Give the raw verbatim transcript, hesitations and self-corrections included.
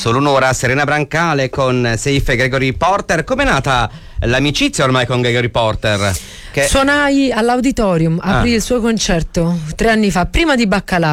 solo un'ora, Serena Brancale con Seif e Gregory Porter. Com'è nata l'amicizia ormai con Gregory Porter? Che... Suonai all'Auditorium, aprì ah. il suo concerto tre anni fa, prima di Baccalà.